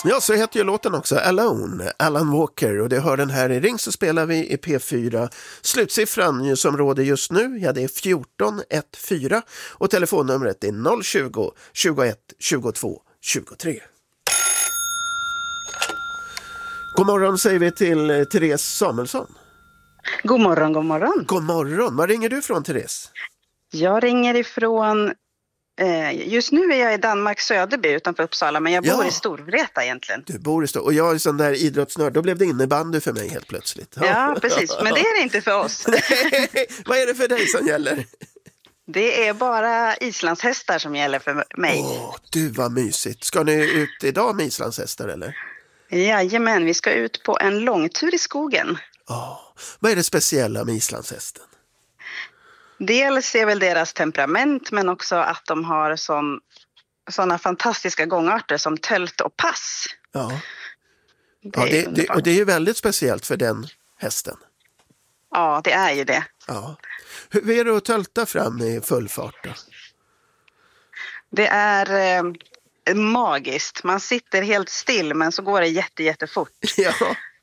Ja, så heter ju låten också, Alone, Alan Walker, och det hör den här i Ring så spelar vi i P4. Slutsiffran som råder just nu, ja det är 1414 och telefonnumret är 020 21 22 23. God morgon säger vi till Therese Samuelsson. God morgon, god morgon. God morgon, var ringer du från Therese? Jag ringer ifrån, just nu är jag i Danmarks Söderby utanför Uppsala, men jag bor i Storvreta egentligen. Du bor i och jag är sån där idrottsnörd, då blev det innebandy för mig helt plötsligt. Ja, precis, men det är det inte för oss. Nej, vad är det för dig som gäller? Det är bara islandshästar som gäller för mig. Du var mysigt. Ska ni ut idag med islandshästar eller? Jajamän, vi ska ut på en långtur i skogen. Vad är det speciella med islandshästen? Dels är väl deras temperament, men också att de har sådana fantastiska gångarter som tölt och pass. Det är ju väldigt speciellt för den hästen. Ja, det är ju det. Ja. Hur är det att tölta fram i full fart då? Det är magiskt. Man sitter helt still, men så går det jättefort. Ja.